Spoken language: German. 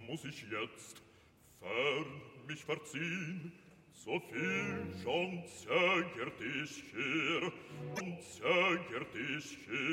muss ich jetzt fern mich verziehen. So viel schon zögert ich hier, und zögert ich hier.